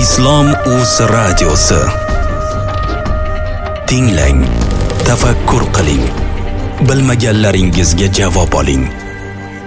Islom Uz radiosi. Tinglang, tafakkur qiling, bilmaganlaringizga javob oling.